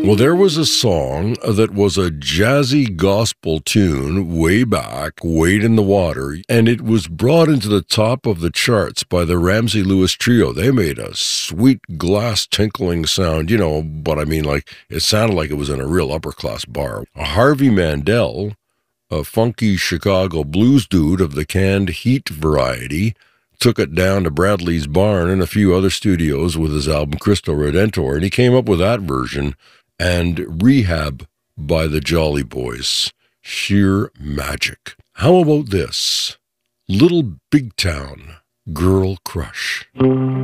Well, there was a song that was a jazzy gospel tune way back, Wade in the Water, and it was brought into the top of the charts by the Ramsey Lewis Trio. They made a sweet glass tinkling sound, but I mean, like, it sounded like it was in a real upper-class bar. Harvey Mandel, a funky Chicago blues dude of the canned heat variety, took it down to Bradley's Barn and a few other studios with his album Cristo Redentor, and he came up with that version. And Rehab by the Jolly Boys. Sheer magic. How about this? Little Big Town Girl Crush.